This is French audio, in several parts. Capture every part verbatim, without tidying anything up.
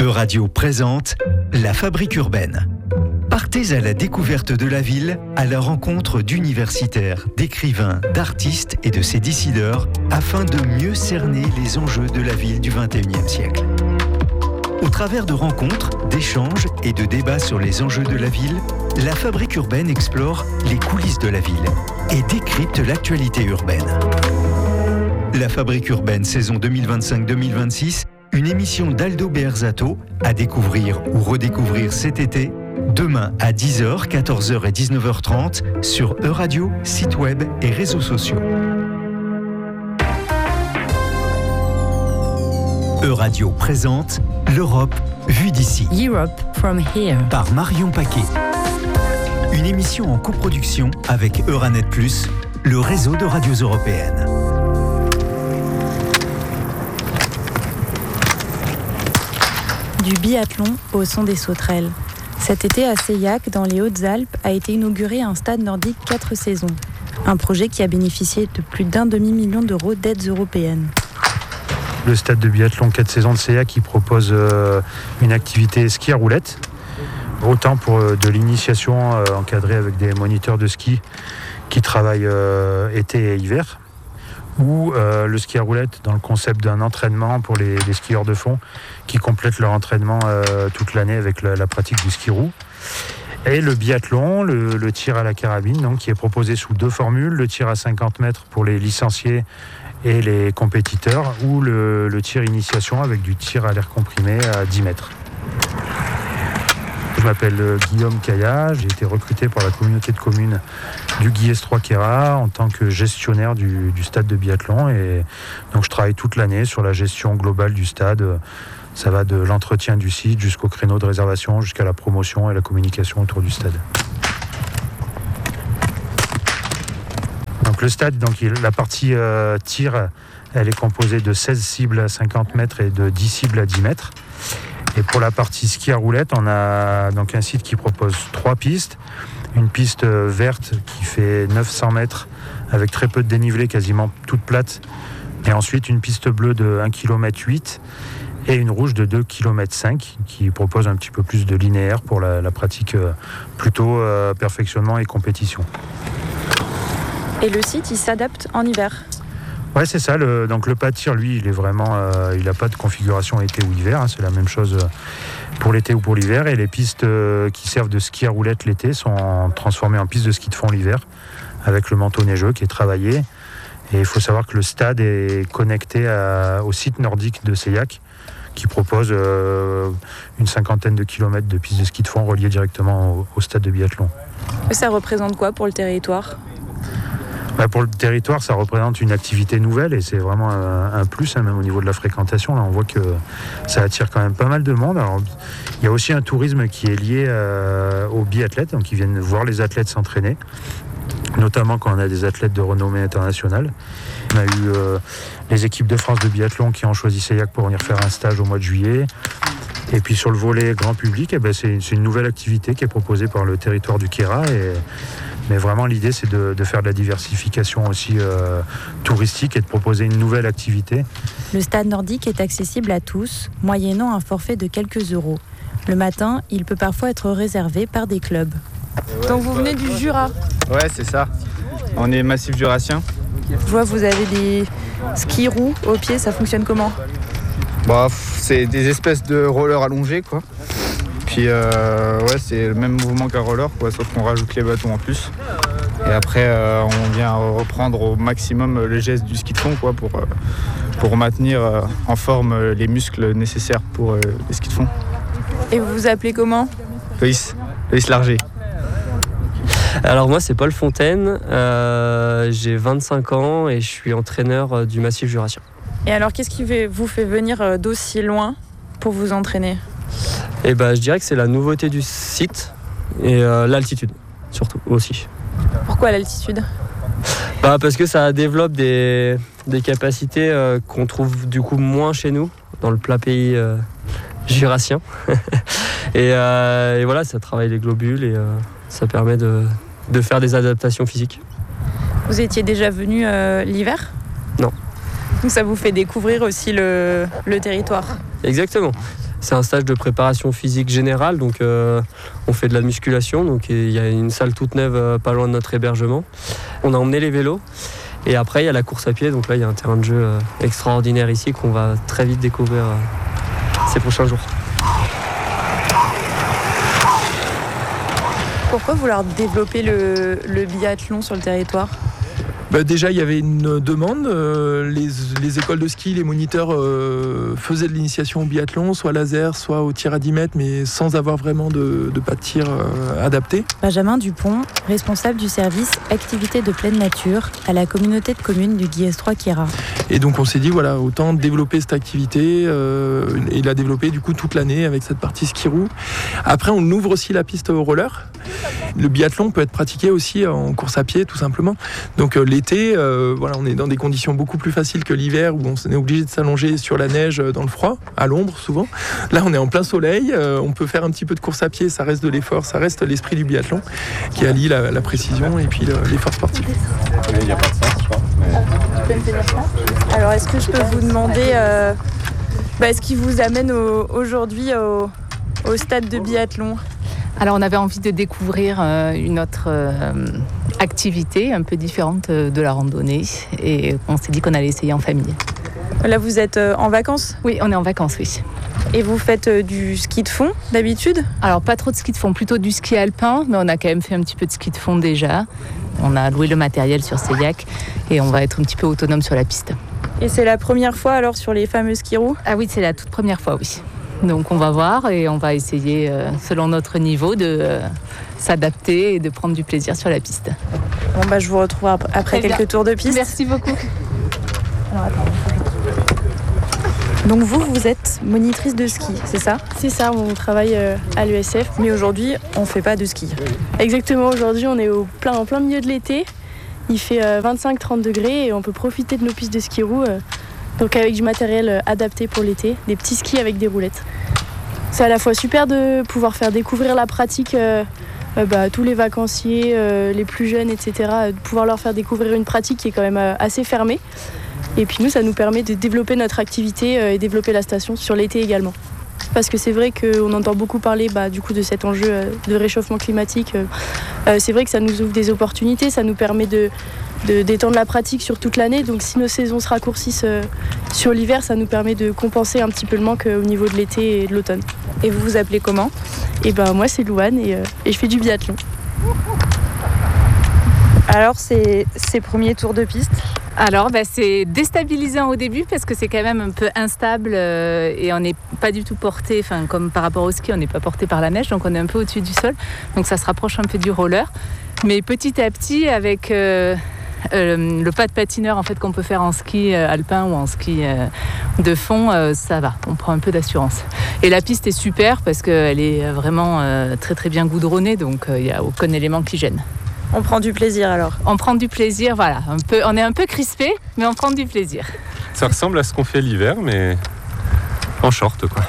Euradio présente La Fabrique urbaine. Partez à la découverte de la ville, à la rencontre d'universitaires, d'écrivains, d'artistes et de ses décideurs, afin de mieux cerner les enjeux de la ville du vingt et unième siècle. Au travers de rencontres, d'échanges et de débats sur les enjeux de la ville, La Fabrique urbaine explore les coulisses de la ville et décrypte l'actualité urbaine. La Fabrique urbaine saison deux mille vingt-cinq deux mille vingt-six, une émission d'Aldo Beerzato à découvrir ou redécouvrir cet été, demain à dix heures, quatorze heures et dix-neuf heures trente sur Euradio, site web et réseaux sociaux. Euradio présente l'Europe vue d'ici. Europe from here. Par Marion Paquet. Une émission en coproduction avec Euranet plus, le réseau de radios européennes. Du biathlon au son des sauterelles. Cet été à Seilhac, dans les Hautes-Alpes, a été inauguré un stade nordique quatre saisons. Un projet qui a bénéficié de plus d'un demi-million d'euros d'aides européennes. Le stade de biathlon quatre saisons de Seilhac qui propose euh, une activité ski à roulette, autant pour euh, de l'initiation euh, encadrée avec des moniteurs de ski qui travaillent euh, été et hiver, ou euh, le ski à roulette dans le concept d'un entraînement pour les, les skieurs de fond qui complètent leur entraînement euh, toute l'année avec la, la pratique du ski roue. Et le biathlon, le, le tir à la carabine, donc, qui est proposé sous deux formules, le tir à cinquante mètres pour les licenciés et les compétiteurs, ou le, le tir initiation avec du tir à l'air comprimé à dix mètres. Je m'appelle Guillaume Caillat, j'ai été recruté par la communauté de communes du Guiers trois Queyras en tant que gestionnaire du, du stade de biathlon, et donc je travaille toute l'année sur la gestion globale du stade. Ça va de l'entretien du site jusqu'au créneau de réservation, jusqu'à la promotion et la communication autour du stade. Donc le stade, donc la partie euh, tir, elle est composée de seize cibles à cinquante mètres et de dix cibles à dix mètres. Et pour la partie ski à roulette, on a donc un site qui propose trois pistes. Une piste verte qui fait neuf cents mètres avec très peu de dénivelé, quasiment toute plate. Et ensuite une piste bleue de un virgule huit kilomètres et une rouge de deux virgule cinq kilomètres qui propose un petit peu plus de linéaire pour la, la pratique plutôt euh, perfectionnement et compétition. Et le site, il s'adapte en hiver? Ouais, c'est ça. Le, donc le pas de tir, lui, il est vraiment, euh, il n'a pas de configuration été ou hiver. Hein, c'est la même chose pour l'été ou pour l'hiver. Et les pistes euh, qui servent de ski à roulette l'été sont transformées en pistes de ski de fond l'hiver, avec le manteau neigeux qui est travaillé. Et il faut savoir que le stade est connecté à, au site nordique de Seilhac, qui propose euh, une cinquantaine de kilomètres de pistes de ski de fond reliées directement au, au stade de biathlon. Ça représente quoi pour le territoire ? Bah pour le territoire, ça représente une activité nouvelle et c'est vraiment un, un plus, hein, même au niveau de la fréquentation. Là, on voit que ça attire quand même pas mal de monde. Alors, il y a aussi un tourisme qui est lié euh, aux biathlètes, donc ils viennent voir les athlètes s'entraîner, notamment quand on a des athlètes de renommée internationale. On a eu euh, les équipes de France de biathlon qui ont choisi Seilhac pour venir faire un stage au mois de juillet. Et puis sur le volet grand public, eh ben c'est, c'est une nouvelle activité qui est proposée par le territoire du Queyras. Et, mais vraiment l'idée c'est de, de faire de la diversification aussi euh, touristique et de proposer une nouvelle activité. Le stade nordique est accessible à tous, moyennant un forfait de quelques euros. Le matin, il peut parfois être réservé par des clubs. Ouais, Donc vous venez du Jura ? Ouais, c'est ça. On est massif jurassien. Je vois vous avez des skis roues au pied, ça fonctionne comment ? Bah, c'est des espèces de rollers allongés, quoi. Puis euh, ouais, c'est le même mouvement qu'un roller, quoi, sauf qu'on rajoute les bâtons en plus. Et après, euh, on vient reprendre au maximum les gestes du ski de fond, quoi, pour, euh, pour maintenir euh, en forme les muscles nécessaires pour euh, les skis de fond. Et vous vous appelez comment ? Loïs, Loïs Larger. Alors moi c'est Paul Fontaine, euh, j'ai vingt-cinq ans et je suis entraîneur du Massif Jurassien. Et alors qu'est-ce qui vous fait venir d'aussi loin pour vous entraîner ? Et bah, je dirais que c'est la nouveauté du site et euh, l'altitude surtout aussi. Pourquoi l'altitude ? Bah, parce que ça développe des, des capacités euh, qu'on trouve du coup moins chez nous, dans le plat pays euh, jurassien. et, euh, et voilà, ça travaille les globules et euh, ça permet de, de faire des adaptations physiques. Vous étiez déjà venu euh, l'hiver ? Non. Donc ça vous fait découvrir aussi le, le territoire. Exactement. C'est un stage de préparation physique générale, donc euh, on fait de la musculation. Donc il y a une salle toute neuve euh, pas loin de notre hébergement. On a emmené les vélos. Et après, il y a la course à pied. Donc là, il y a un terrain de jeu euh, extraordinaire ici qu'on va très vite découvrir euh, ces prochains jours. Pourquoi vouloir développer le, le biathlon sur le territoire ? Bah déjà, il y avait une demande. Euh, les, les écoles de ski, les moniteurs euh, faisaient de l'initiation au biathlon, soit laser, soit au tir à dix mètres, mais sans avoir vraiment de, de pas de tir euh, adapté. Benjamin Dupont, responsable du service activité de pleine nature à la communauté de communes du Guillestroy-Queyras. Et donc on s'est dit, voilà, autant développer cette activité euh, et la développer du coup toute l'année avec cette partie ski-roue. Après, on ouvre aussi la piste au roller. Le biathlon peut être pratiqué aussi en course à pied, tout simplement. Donc euh, l'été, euh, voilà, on est dans des conditions beaucoup plus faciles que l'hiver où on est obligé de s'allonger sur la neige dans le froid, à l'ombre souvent. Là, on est en plein soleil, euh, on peut faire un petit peu de course à pied, ça reste de l'effort, ça reste l'esprit du biathlon qui allie la, la précision et puis le, l'effort sportif. Il n'y a pas de sens, je crois. Mais... Alors, est-ce que je peux vous demander euh, bah, ce qui vous amène au, aujourd'hui au, au stade de biathlon ? Alors on avait envie de découvrir euh, une autre euh, activité un peu différente de la randonnée et on s'est dit qu'on allait essayer en famille. Là vous êtes euh, en vacances ? Oui, on est en vacances, oui. Et vous faites euh, du ski de fond d'habitude ? Alors pas trop de ski de fond, plutôt du ski alpin, mais on a quand même fait un petit peu de ski de fond déjà. On a loué le matériel sur Seillac et on va être un petit peu autonome sur la piste. Et c'est la première fois alors sur les fameux ski-roues ? Ah oui, c'est la toute première fois, oui. Donc on va voir et on va essayer, euh, selon notre niveau, de euh, s'adapter et de prendre du plaisir sur la piste. Bon bah je vous retrouve après Très quelques bien. tours de piste. Merci beaucoup. Alors, attends. Donc vous, vous êtes monitrice de ski, c'est ça ? C'est ça, on travaille à l'E S F. Mais aujourd'hui, on ne fait pas de ski. Exactement, aujourd'hui on est au plein, en plein milieu de l'été. Il fait vingt-cinq à trente degrés et on peut profiter de nos pistes de ski roue. Donc avec du matériel adapté pour l'été, des petits skis avec des roulettes. C'est à la fois super de pouvoir faire découvrir la pratique euh, euh, bah, tous les vacanciers, euh, les plus jeunes, et cetera. De pouvoir leur faire découvrir une pratique qui est quand même euh, assez fermée. Et puis nous, ça nous permet de développer notre activité euh, et développer la station sur l'été également. Parce que c'est vrai qu'on entend beaucoup parler bah, du coup, de cet enjeu euh, de réchauffement climatique. Euh, c'est vrai que ça nous ouvre des opportunités, ça nous permet de, de, d'étendre la pratique sur toute l'année. Donc si nos saisons se raccourcissent euh, sur l'hiver, ça nous permet de compenser un petit peu le manque euh, au niveau de l'été et de l'automne. Et vous vous appelez comment ? Et ben moi c'est Louane et, euh, et je fais du biathlon. Alors ces, ces premiers tours de piste ? Alors bah, c'est déstabilisant au début parce que c'est quand même un peu instable euh, et on n'est pas du tout porté, enfin comme par rapport au ski, on n'est pas porté par la neige, donc on est un peu au-dessus du sol, donc ça se rapproche un peu du roller. Mais petit à petit, avec euh, euh, le pas de patineur en fait, qu'on peut faire en ski euh, alpin ou en ski euh, de fond, euh, ça va, on prend un peu d'assurance. Et la piste est super parce qu'elle est vraiment euh, très très bien goudronnée, donc il euh, n'y a aucun élément qui gêne. On prend du plaisir alors. On prend du plaisir, voilà. Un peu, on est un peu crispé, mais on prend du plaisir. Ça ressemble à ce qu'on fait l'hiver, mais en short, quoi.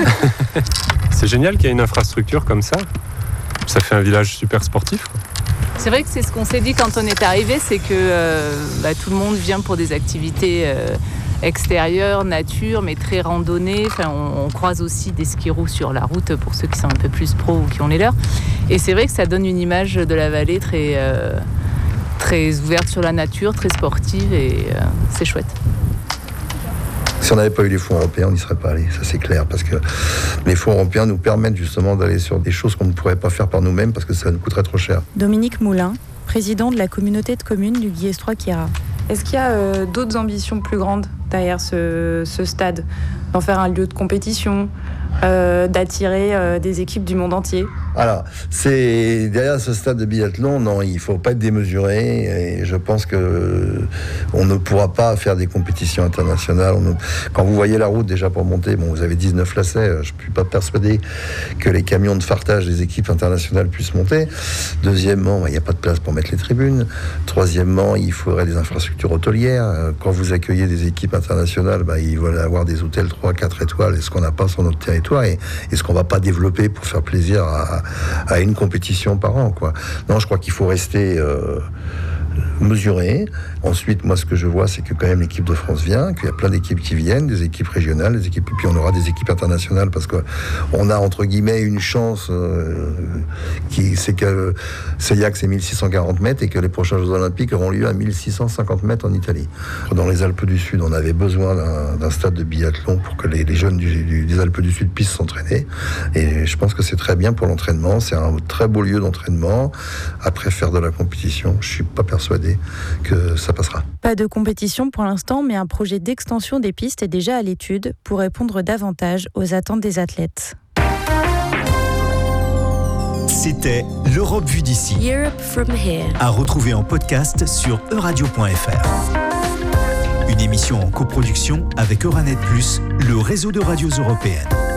C'est génial qu'il y ait une infrastructure comme ça. Ça fait un village super sportif, quoi. C'est vrai que c'est ce qu'on s'est dit quand on est arrivé, c'est que euh, bah, tout le monde vient pour des activités euh, extérieures, nature, mais très randonnées. Enfin, on, on croise aussi des skis-roues sur la route pour ceux qui sont un peu plus pros ou qui ont les leurs. Et c'est vrai que ça donne une image de la vallée très, euh, très ouverte sur la nature, très sportive et euh, c'est chouette. Si on n'avait pas eu les fonds européens, on n'y serait pas allé, ça c'est clair, parce que les fonds européens nous permettent justement d'aller sur des choses qu'on ne pourrait pas faire par nous-mêmes parce que ça nous coûterait trop cher. Dominique Moulin, président de la communauté de communes du Guillestroy-Queyras. Est-ce qu'il y a euh, d'autres ambitions plus grandes derrière ce, ce stade ? D'en faire un lieu de compétition, euh, d'attirer euh, des équipes du monde entier ? Alors, c'est derrière ce stade de biathlon, non, il ne faut pas être démesuré. Et je pense que on ne pourra pas faire des compétitions internationales. On ne... Quand vous voyez la route déjà pour monter, bon, vous avez dix-neuf lacets. Je ne suis pas persuadé que les camions de fartage des équipes internationales puissent monter. Deuxièmement, il n'y a pas de place pour mettre les tribunes. Troisièmement, il faudrait des infrastructures hôtelières. Quand vous accueillez des équipes internationales, bah, il va y avoir des hôtels trois, quatre étoiles. Et ce qu'on n'a pas sur notre territoire et, et ce qu'on ne va pas développer pour faire plaisir à à une compétition par an, quoi. Non, je crois qu'il faut rester euh, mesuré. Ensuite, moi, ce que je vois, c'est que quand même l'équipe de France vient, qu'il y a plein d'équipes qui viennent, des équipes régionales, des équipes, et puis on aura des équipes internationales parce qu'on a, entre guillemets, une chance euh, qui, c'est que Seillac, c'est mille six cent quarante mètres et que les prochains Jeux Olympiques auront lieu à mille six cent cinquante mètres en Italie. Dans les Alpes du Sud, on avait besoin d'un, d'un stade de biathlon pour que les, les jeunes du, du, des Alpes du Sud puissent s'entraîner. Et je pense que c'est très bien pour l'entraînement. C'est un très beau lieu d'entraînement. Après, faire de la compétition, je suis pas persuadé que ça passera. Pas de compétition pour l'instant, mais un projet d'extension des pistes est déjà à l'étude pour répondre davantage aux attentes des athlètes. C'était l'Europe vue d'ici. Europe from here. À retrouver en podcast sur euradio point f r. Une émission en coproduction avec Euranet plus, le réseau de radios européennes.